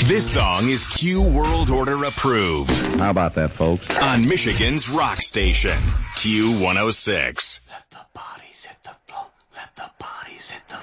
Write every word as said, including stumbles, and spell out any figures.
This song is Q World Order approved. How about that, folks? On Michigan's rock station, Q one oh six. Let the bodies hit the floor. Let the bodies hit the